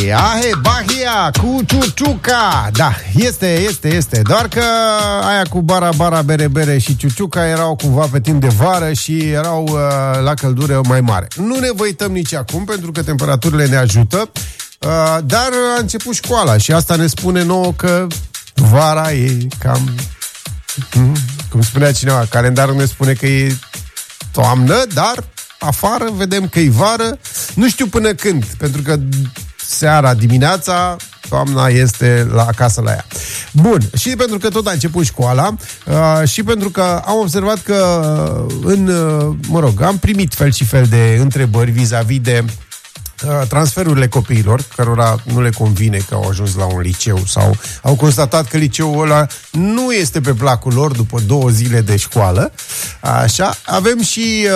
Bahia cu Ciuciuca. Da, este. Doar că aia cu bara, bere și Ciuciuca erau cumva pe timp de vară și erau la căldură mai mare. Nu ne văităm nici acum, pentru că temperaturile ne ajută, dar a început școala și asta ne spune nouă că vara e cam... Cum spunea cineva, calendarul ne spune că e toamnă, dar afară vedem că e vară. Nu știu până când, pentru că seara, dimineața, toamna este acasă la ea. Bun, și pentru că tot a început școala și pentru că am observat că am primit fel și fel de întrebări vis-a-vis de transferurile copiilor, cărora nu le convine că au ajuns la un liceu sau au constatat că liceul ăla nu este pe placul lor după 2 zile de școală. Așa, avem și,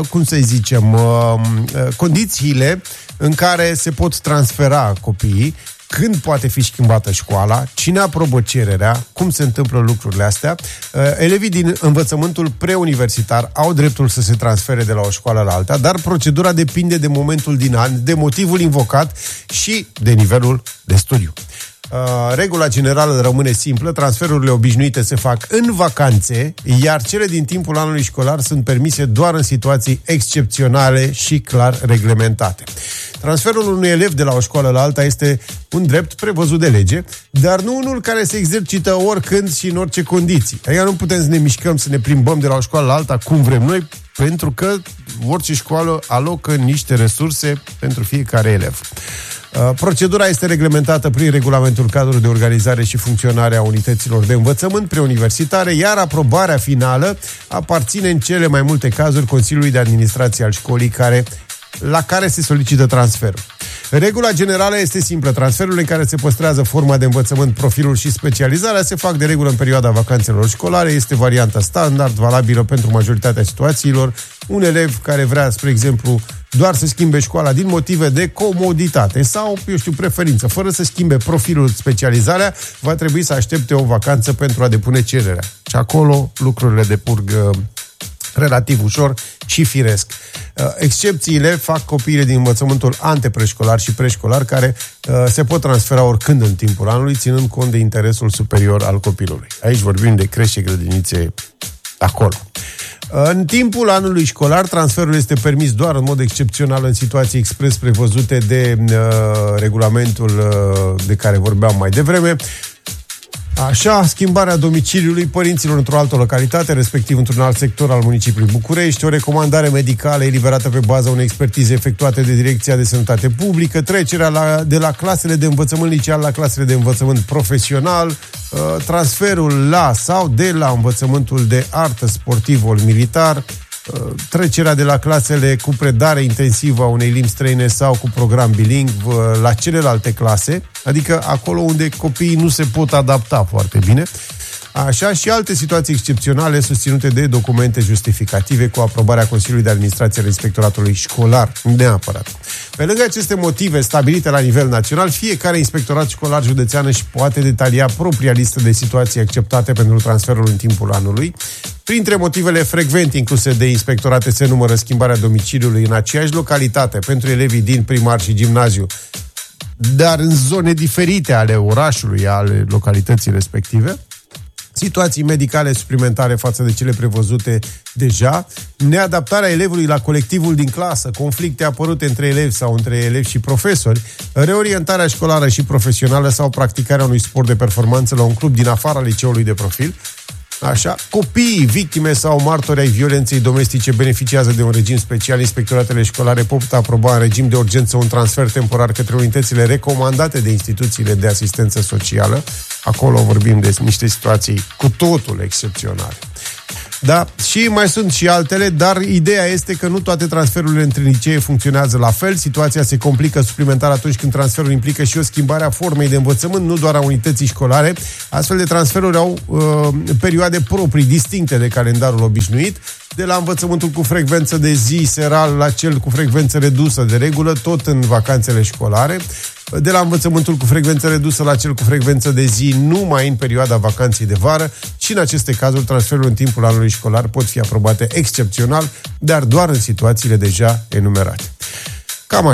condițiile în care se pot transfera copiii, când poate fi schimbată școala, cine aprobă cererea, cum se întâmplă lucrurile astea. Elevii din învățământul preuniversitar au dreptul să se transfere de la o școală la alta, dar procedura depinde de momentul din an, de motivul invocat și de nivelul de studiu. Regula generală rămâne simplă, transferurile obișnuite se fac în vacanțe, iar cele din timpul anului școlar sunt permise doar în situații excepționale și clar reglementate. Transferul unui elev de la o școală la alta este un drept prevăzut de lege, dar nu unul care se exercită oricând și în orice condiții. Adică nu putem să ne mișcăm, să ne plimbăm de la o școală la alta cum vrem noi, pentru că orice școală alocă niște resurse pentru fiecare elev. Procedura este reglementată prin regulamentul cadru de organizare și funcționare a unităților de învățământ preuniversitare, iar aprobarea finală aparține în cele mai multe cazuri Consiliului de Administrație al școlii la care se solicită transferul. Regula generală este simplă. Transferurile în care se păstrează forma de învățământ, profilul și specializarea se fac de regulă în perioada vacanțelor școlare. Este varianta standard, valabilă pentru majoritatea situațiilor. Un elev care vrea, spre exemplu, doar să schimbe școala din motive de comoditate sau, preferință, fără să schimbe profilul, specializarea, va trebui să aștepte o vacanță pentru a depune cererea. Și acolo lucrurile decurg relativ ușor și firesc. Excepțiile fac copiii din învățământul antepreșcolar și preșcolar, care se pot transfera oricând în timpul anului, ținând cont de interesul superior al copilului. Aici vorbim de creșe și grădinițe acolo. În timpul anului școlar, transferul este permis doar în mod excepțional în situații expres prevăzute de regulamentul de care vorbeam mai devreme. Așa, schimbarea domiciliului părinților într-o altă localitate, respectiv într-un alt sector al municipiului București, o recomandare medicală eliberată pe baza unei expertize efectuate de Direcția de Sănătate Publică, trecerea de la clasele de învățământ liceal la clasele de învățământ profesional, transferul la sau de la învățământul de artă sportiv militar, trecerea de la clasele cu predare intensivă a unei limbi străine sau cu program bilingv la celelalte clase, adică acolo unde copiii nu se pot adapta foarte bine, așa, și alte situații excepționale susținute de documente justificative cu aprobarea Consiliului de Administrație al Inspectoratului Școlar, neapărat. Pe lângă aceste motive stabilite la nivel național, fiecare inspectorat școlar județean își poate detalia propria listă de situații acceptate pentru transferul în timpul anului. Printre motivele frecvent incluse de inspectorate se numără schimbarea domiciliului în aceeași localitate pentru elevii din primar și gimnaziu, dar în zone diferite ale orașului, ale localității respective, situații medicale suplimentare față de cele prevăzute deja, neadaptarea elevului la colectivul din clasă, conflicte apărute între elevi sau între elevi și profesori, reorientarea școlară și profesională sau practicarea unui sport de performanță la un club din afara liceului de profil. Așa, copiii, victime sau martori ai violenței domestice beneficiază de un regim special. Inspectoratele școlare pot aproba în regim de urgență un transfer temporar către unitățile recomandate de instituțiile de asistență socială. Acolo vorbim de niște situații cu totul excepționale. Da, și mai sunt și altele, dar ideea este că nu toate transferurile între licee funcționează la fel. Situația se complică suplimentar atunci când transferul implică și o schimbare a formei de învățământ, nu doar a unității școlare. Astfel de transferuri au perioade proprii, distincte de calendarul obișnuit, de la învățământul cu frecvență de zi seral la cel cu frecvență redusă, de regulă tot în vacanțele școlare, de la învățământul cu frecvență redusă la cel cu frecvență de zi numai în perioada vacanței de vară, și în aceste cazuri transferul în timpul anului școlar pot fi aprobate excepțional, dar doar în situațiile deja enumerate. Cam așa.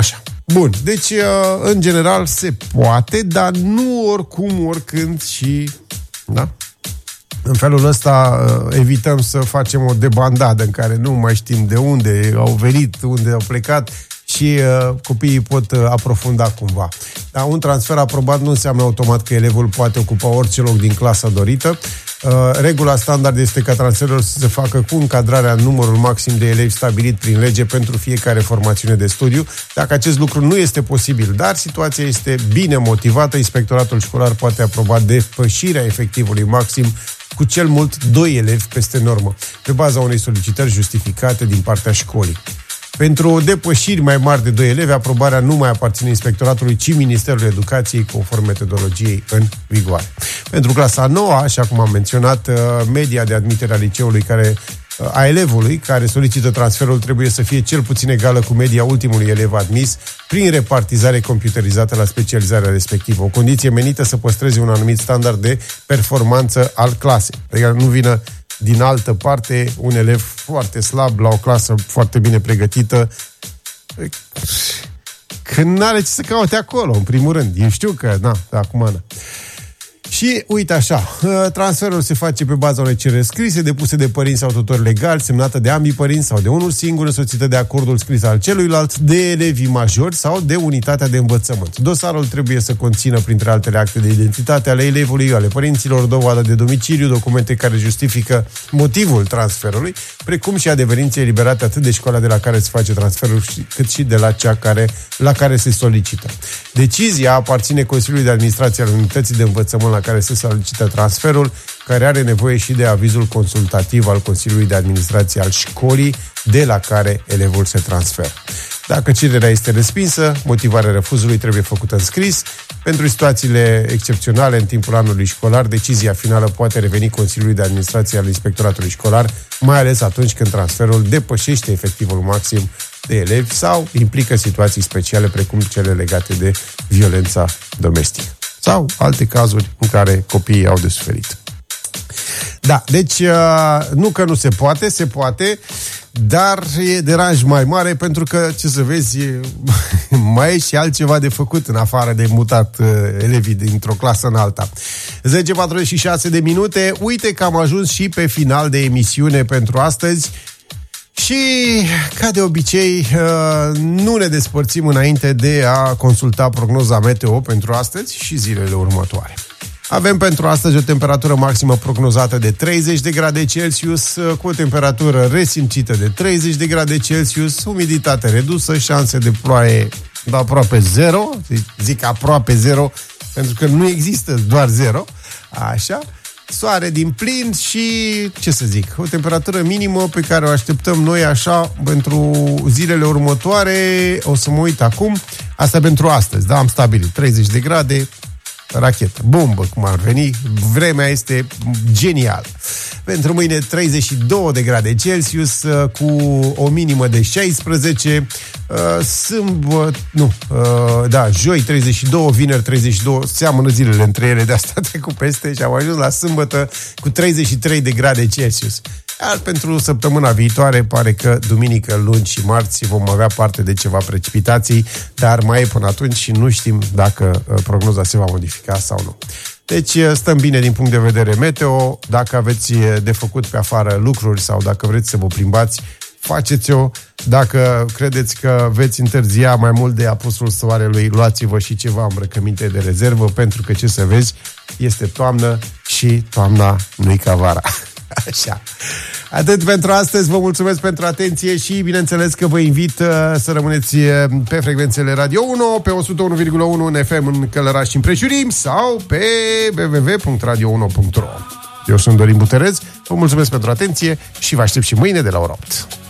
Bun, deci în general se poate, dar nu oricum, oricând și... Da? În felul ăsta evităm să facem o debandadă în care nu mai știm de unde au venit, unde au plecat și copiii pot aprofunda cumva. Dar un transfer aprobat nu înseamnă automat că elevul poate ocupa orice loc din clasa dorită. Regula standard este ca transferul să se facă cu încadrarea în numărul maxim de elevi stabilit prin lege pentru fiecare formațiune de studiu. Dacă acest lucru nu este posibil, dar situația este bine motivată, inspectoratul școlar poate aproba depășirea efectivului maxim cu cel mult 2 elevi peste normă, pe baza unei solicitări justificate din partea școlii. Pentru depășiri mai mari de 2 elevi, aprobarea nu mai aparține inspectoratului, ci Ministerul Educației, conform metodologiei în vigoare. Pentru clasa 9, așa cum am menționat, media de admitere a liceului a elevului care solicită transferul trebuie să fie cel puțin egală cu media ultimului elev admis prin repartizare computerizată la specializarea respectivă. O condiție menită să păstreze un anumit standard de performanță al clasei. Adică nu vină din altă parte un elev foarte slab la o clasă foarte bine pregătită, când n-are ce să caute acolo, în primul rând. Eu știu că, acum. Și uite așa, transferul se face pe baza unei cereri scrise, depuse de părinți sau tutori legali, semnată de ambii părinți sau de unul singur, însoțită de acordul scris al celuilalt, de elevii majori sau de unitatea de învățământ. Dosarul trebuie să conțină, printre altele, acte de identitate ale elevului, ale părinților, dovadă de domiciliu, documente care justifică motivul transferului, precum și adeverințe eliberate atât de școala de la care se face transferul, cât și de la cea la care se solicită. Decizia aparține Consiliului de Administrație al Unității de Învățământ la care se solicită transferul, care are nevoie și de avizul consultativ al Consiliului de Administrație al școlii de la care elevul se transferă. Dacă cererea este respinsă, motivarea refuzului trebuie făcută în scris. Pentru situațiile excepționale în timpul anului școlar, decizia finală poate reveni Consiliului de Administrație al Inspectoratului Școlar, mai ales atunci când transferul depășește efectivul maxim de elevi sau implică situații speciale precum cele legate de violența domestică sau alte cazuri în care copiii au de suferit. Da, deci nu că nu se poate, se poate, dar e deranj mai mare pentru că, ce să vezi, mai e și altceva de făcut în afară de mutat elevii dintr-o clasă în alta. 10:46 de minute, uite că am ajuns și pe final de emisiune pentru astăzi. Și, ca de obicei, nu ne despărțim înainte de a consulta prognoza meteo pentru astăzi și zilele următoare. Avem pentru astăzi o temperatură maximă prognozată de 30 de grade Celsius, cu o temperatură resimțită de 30 de grade Celsius, umiditate redusă, șanse de ploaie de aproape zero, zic aproape zero, pentru că nu există doar zero, așa. Soare din plin și, ce să zic, o temperatură minimă pe care o așteptăm noi așa pentru zilele următoare. O să mă uit acum. Asta pentru astăzi, da? Am stabilit 30 de grade, rachetă, bombă, cum ar veni. Vremea este genială. Pentru mâine 32 de grade Celsius, cu o minimă de 16, joi 32, vineri 32, seamănă zilele între ele, de asta trecut peste și am ajuns la sâmbătă cu 33 de grade Celsius. Iar pentru săptămâna viitoare pare că duminică, luni și marți vom avea parte de ceva precipitații, dar mai e până atunci și nu știm dacă prognoza se va modifica sau nu. Deci stăm bine din punct de vedere meteo. Dacă aveți de făcut pe afară lucruri sau dacă vreți să vă plimbați, faceți-o. Dacă credeți că veți întârzia mai mult de apusul soarelui, luați-vă și ceva îmbrăcăminte de rezervă, pentru că, ce să vezi, este toamnă și toamna nu-i ca vara. Așa. Atât pentru astăzi, vă mulțumesc pentru atenție și bineînțeles că vă invit să rămâneți pe frecvențele Radio 1, pe 101,1 în FM în Călăraș și împrejurim sau pe www.radio1.ro. Eu sunt Dorin Buterez, vă mulțumesc pentru atenție și vă aștept și mâine de la ora 8.